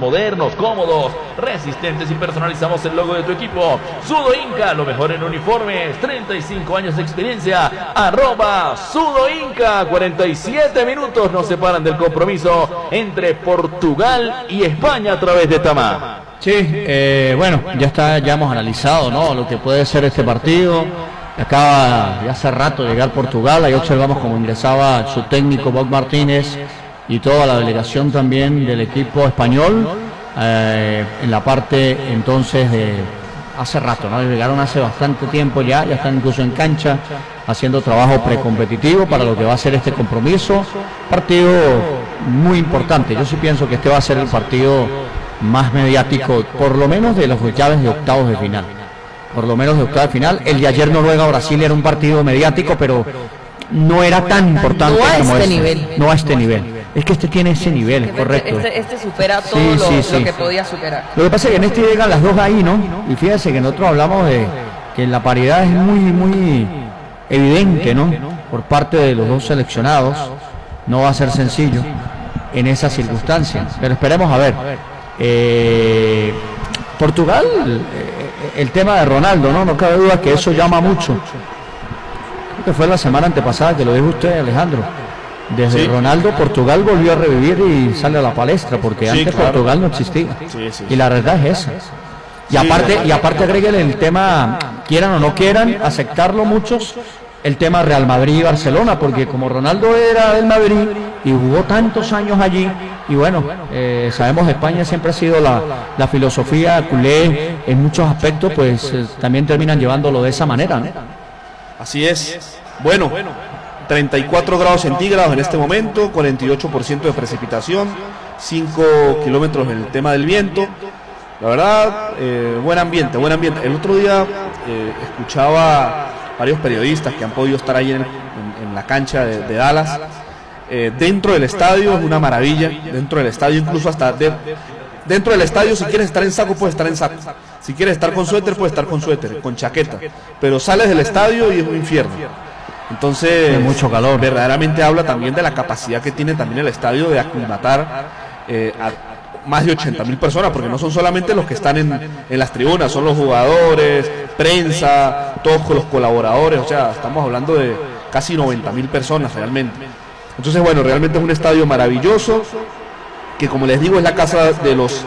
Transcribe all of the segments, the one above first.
modernos, cómodos, resistentes y personalizamos el logo de tu equipo. Sudo Inca, lo mejor en uniformes, 35 años de experiencia, @Sudo Inca. 47 minutos nos separan del compromiso entre Portugal y España a través de Tamá. Sí, bueno, ya hemos analizado, ¿no?, lo que puede ser este partido. Acaba de hace rato de llegar Portugal, ahí observamos cómo ingresaba su técnico Bob Martínez y toda la delegación también del equipo español, en la parte entonces de hace rato, ¿no? Llegaron hace bastante tiempo ya están incluso en cancha haciendo trabajo precompetitivo para lo que va a ser este compromiso, partido muy importante. Yo sí pienso que este va a ser el partido más mediático, por lo menos de las llaves de octavos de final. Por lo menos de octavos de final. El de ayer Noruega-Brasil era un partido mediático, pero no era tan importante como este. No a este nivel. Es que este tiene ese nivel, correcto. Este supera todo lo que podía superar. Lo que pasa es que en este llegan las dos ahí, ¿no? Y fíjense que nosotros hablamos de que la paridad es muy evidente, ¿no? Por parte de los dos seleccionados. No va a ser sencillo en esas circunstancias. Pero esperemos a ver. Portugal, el tema de Ronaldo, no cabe duda que eso llama mucho. Creo que fue la semana antepasada que lo dijo usted, Alejandro. Desde Ronaldo, Portugal volvió a revivir y sale a la palestra, porque antes claro, Portugal no existía. Y la verdad es esa. Y aparte agreguen el tema, quieran o no quieran, aceptarlo muchos, el tema Real Madrid y Barcelona, porque como Ronaldo era del Madrid y jugó tantos años allí, y bueno, sabemos que España siempre ha sido la filosofía culé en muchos aspectos, pues también terminan llevándolo de esa manera, ¿no? Así es. Bueno, 34 grados centígrados en este momento, 48% de precipitación, 5 kilómetros en el tema del viento. La verdad, buen ambiente. El otro día escuchaba varios periodistas que han podido estar ahí en la cancha de Dallas. Dentro del estadio es una maravilla, dentro del estadio incluso hasta dentro del estadio, si quieres estar en saco puedes estar en saco, si quieres estar con suéter puedes estar con suéter, con chaqueta, pero sales del estadio y es un infierno. Entonces, hay mucho calor. Verdaderamente habla también de la capacidad que tiene también el estadio de aclimatar a más de 80,000 personas, porque no son solamente los que están en las tribunas, son los jugadores, prensa, todos los colaboradores, o sea, estamos hablando de casi 90,000 personas realmente. Entonces, bueno, realmente es un estadio maravilloso, que como les digo es la casa de los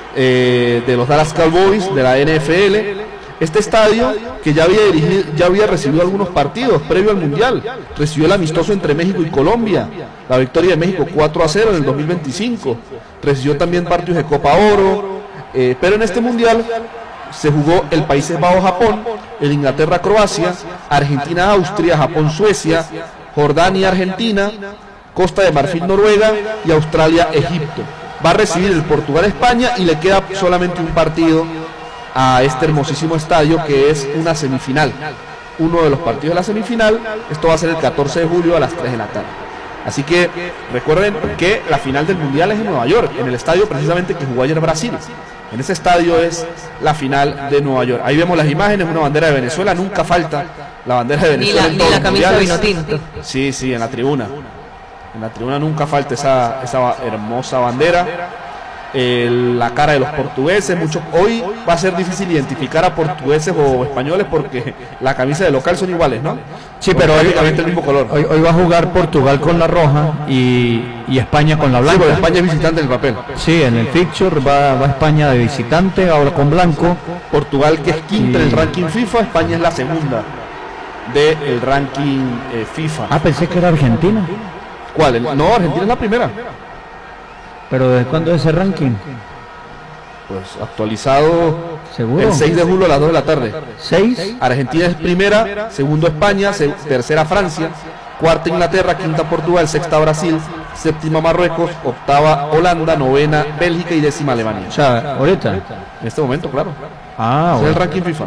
Dallas Cowboys, de la NFL. Este estadio, que ya había recibido algunos partidos previo al Mundial, recibió el amistoso entre México y Colombia, la victoria de México 4-0 en el 2025, recibió también partidos de Copa Oro, pero en este Mundial se jugó el Países Bajos-Japón, el Inglaterra-Croacia, Argentina-Austria, Japón-Suecia, Jordania-Argentina, Costa de Marfil-Noruega y Australia-Egipto. Va a recibir el Portugal-España y le queda solamente un partido a este hermosísimo estadio, que es una semifinal, uno de los partidos de la semifinal. Esto va a ser el 14 de julio a las 3 de la tarde. Así que recuerden que la final del Mundial es en Nueva York, en el estadio precisamente que jugó ayer Brasil. En ese estadio es la final de Nueva York. Ahí vemos las imágenes, una bandera de Venezuela, nunca falta la bandera de Venezuela. Ni la camisa de vino tinto. Sí, en la tribuna. En la tribuna nunca falta esa hermosa bandera. La cara de los portugueses, hoy va a ser difícil identificar a portugueses o españoles porque la camisa de local son iguales, ¿no? Sí, pero hoy el mismo color. Hoy va a jugar Portugal con la roja y España con la blanca. Sí, porque España es visitante en el papel. Sí, en el fixture va España de visitante, ahora con blanco. Portugal, que es quinta en el ranking FIFA, España es la segunda del ranking FIFA. Ah, pensé que era Argentina. ¿Cuál? No, Argentina es la primera. ¿Pero desde cuándo es ese ranking? Pues actualizado. ¿Seguro? El 6 de julio a las 2 de la tarde. ¿6? Argentina es primera, segundo España, tercera Francia, cuarta Inglaterra, quinta Portugal, sexta Brasil, séptima Marruecos, octava Holanda, novena Bélgica y décima Alemania. O sea, ahorita. En este momento, claro. Ah, es el ranking FIFA.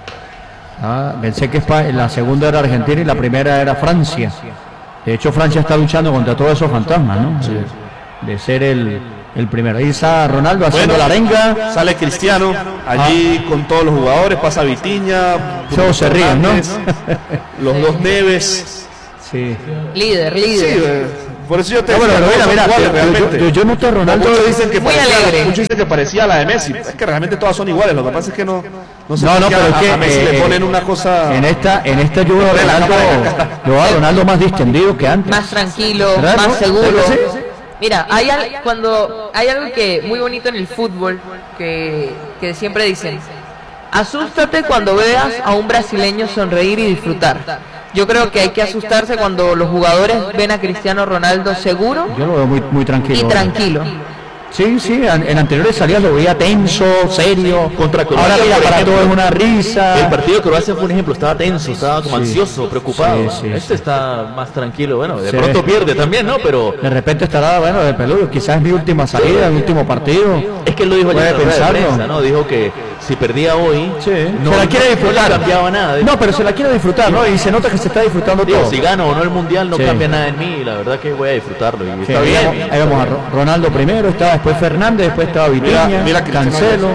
Ah, pensé que la segunda era Argentina y la primera era Francia. De hecho, Francia está luchando contra todos esos fantasmas, ¿no? Sí. De ser el primero. Ahí está Ronaldo haciendo la arenga. Sale Cristiano allí con todos los jugadores, pasa Vitinha. Todos se ríen, ¿no? Los dos Neves. Sí. Líder. Sí, Por eso yo te yo noto a Ronaldo. Muchos dicen que parecía la de Messi. Es que realmente todas son iguales. Lo que pasa es que no sé pero es que a Messi le ponen una cosa. En esta yo veo a Ronaldo más distendido que antes. Más tranquilo, más seguro. Mira, hay algo que muy bonito en el fútbol que siempre dicen: asústate cuando veas a un brasileño sonreír y disfrutar. Yo creo que hay que asustarse cuando los jugadores ven a Cristiano Ronaldo seguro. Yo lo veo muy tranquilo. Y tranquilo. Sí, en anteriores salidas lo veía tenso, serio. Contra Croacia, ahora mira, para todo es una risa. El partido de Croacia fue un ejemplo, estaba tenso, estaba como ansioso, preocupado. Sí. Está más tranquilo, bueno, de pronto pierde también, ¿no? Pero de repente estará, de peludo, quizás es mi última salida, mi último partido. Es que él lo dijo ayer en la prensa, ¿no? Dijo que si perdía hoy, se la quiere disfrutar. No cambiaba nada. No, pero se la quiere disfrutar, ¿no? Y se nota que se está disfrutando todo. Si gano o no el Mundial no cambia nada en mí, la verdad que voy a disfrutarlo. Y está bien. Ahí vamos a Ronaldo primero, estaba después Fernández, después estaba Vitinha, Cancelo.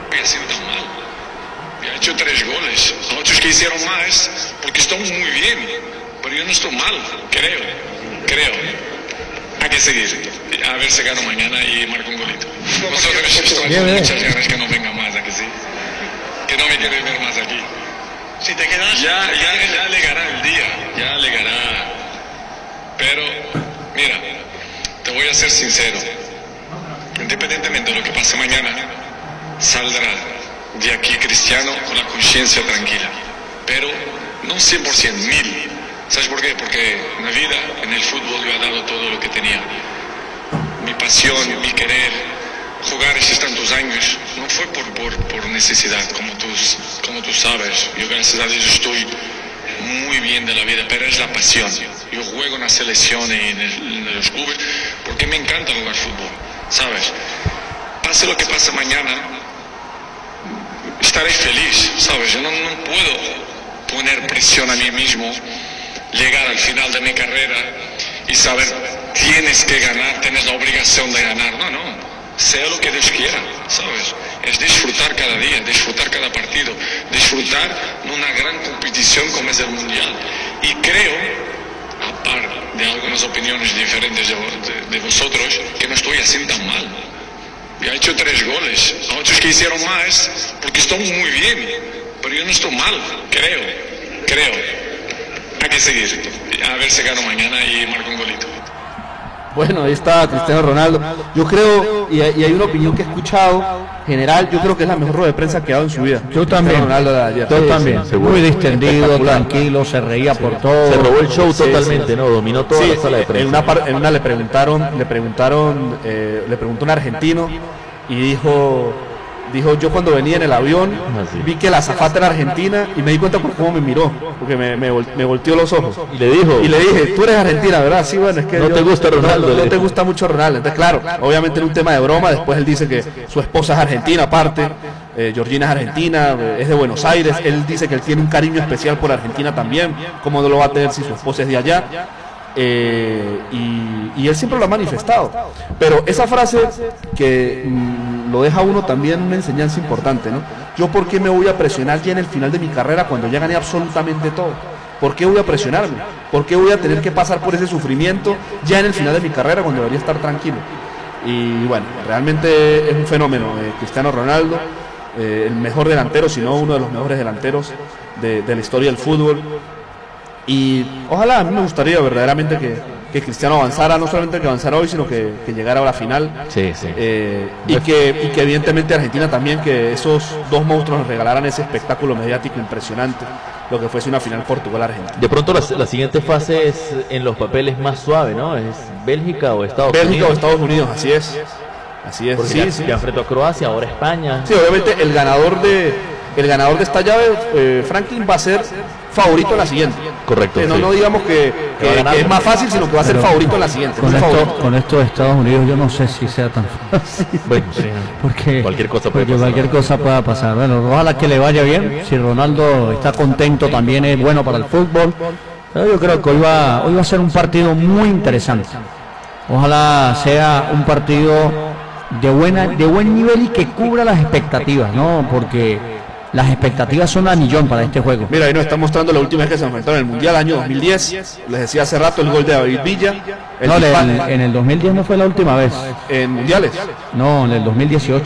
Ha hecho 3 goles, otros que hicieron más, porque están muy bien, pero yo no estoy mal, creo. Hay que seguir, a ver si gano mañana y marco un golito. Vosotros estoy con muchas ganas que no venga más, ¿a que sí? Que no me quiere ver más aquí. Si te quedas, ya llegará el día, ya llegará. Pero, mira, te voy a ser sincero. Independientemente de lo que pase mañana, saldrá de aquí Cristiano con la conciencia tranquila. Pero no 100%, 1000%. ¿Sabes por qué? Porque en la vida, en el fútbol, yo he dado todo lo que tenía. Mi pasión, mi querer, jugar estos tantos años, no fue por necesidad, como tú sabes. Yo, gracias a Dios, estoy muy bien de la vida, pero es la pasión. Yo juego en la selección y en los clubes porque me encanta jugar fútbol, ¿sabes? Pase lo que pase mañana, estaré feliz, ¿sabes? Yo no puedo poner presión a mí mismo, llegar al final de mi carrera y saber, tienes que ganar, tienes la obligación de ganar. No, sea lo que Dios quiera, ¿sabes? Es disfrutar cada día, disfrutar cada partido, disfrutar de una gran competición como es el Mundial. Y creo, aparte de algunas opiniones diferentes de vosotros, que no estoy así tan mal. Ya he hecho 3 goles, a otros que hicieron más, porque están muy bien, pero yo no estoy mal, creo. Hay que seguir, a ver si gano mañana y marco un golito. Bueno, ahí está Cristiano Ronaldo. Yo creo, y hay una opinión que he escuchado general, yo creo que es la mejor rueda de prensa que ha dado en su vida. Yo también. Ronaldo de ayer. Yo también. Muy distendido, tranquilo, se reía por todo. Se robó el show totalmente, ¿no? Dominó toda la sala de prensa. En una le preguntó un argentino y dijo, yo cuando venía en el avión vi que la azafata era argentina y me di cuenta por cómo me miró, porque me volteó los ojos y le dije, tú eres argentina, ¿verdad? Sí, bueno, es que no te gusta Ronaldo, no te gusta mucho Ronaldo. Entonces, claro, obviamente en un tema de broma, después él dice que su esposa es argentina aparte, Georgina es argentina, es de Buenos Aires. Él dice que él tiene un cariño especial por Argentina también, cómo no lo va a tener si su esposa es de allá. Y él siempre lo ha manifestado, pero esa frase que lo deja uno también una enseñanza importante, ¿no? Yo, ¿por qué me voy a presionar ya en el final de mi carrera cuando ya gané absolutamente todo? ¿Por qué voy a presionarme? ¿Por qué voy a tener que pasar por ese sufrimiento ya en el final de mi carrera cuando debería estar tranquilo? Y bueno, realmente es un fenómeno, Cristiano Ronaldo, el mejor delantero, si no uno de los mejores delanteros de la historia del fútbol. Y ojalá, a mí me gustaría verdaderamente que Cristiano avanzara, no solamente que avanzara hoy, sino que llegara a la final. Sí. Y que evidentemente Argentina también, que esos dos monstruos nos regalaran ese espectáculo mediático impresionante, lo que fuese una final Portugal-Argentina. De pronto la siguiente fase es en los papeles más suave, ¿no? Es Bélgica o Estados Unidos. Bélgica o Estados Unidos, así es. Porque ya enfrentó a Croacia, ahora España. Sí, obviamente el ganador de esta llave, Franklin, va a ser favorito en la siguiente. Correcto. No digamos que es más fácil, sino que va a ser favorito en la siguiente. Con esto de Estados Unidos yo no sé si sea tan fácil. Bueno, sí. Porque cualquier cosa pueda pasar. Bueno, ojalá que le vaya bien. Si Ronaldo está contento, también es bueno para el fútbol. Pero yo creo que hoy va a ser un partido muy interesante. Ojalá sea un partido de buen nivel y que cubra las expectativas, ¿no? Porque las expectativas son a millón para este juego. Mira, ahí nos está mostrando la última vez que se enfrentaron en el Mundial, año 2010. Les decía hace rato el gol de David Villa. No, en el 2010 no fue la última vez. En Mundiales. No, en el 2018.